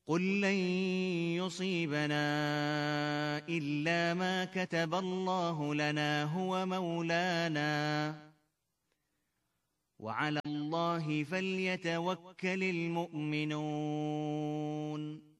قل لن يصيبنا إلا ما كتب الله لنا هو مولانا وعلى الله فليتوكل المؤمنون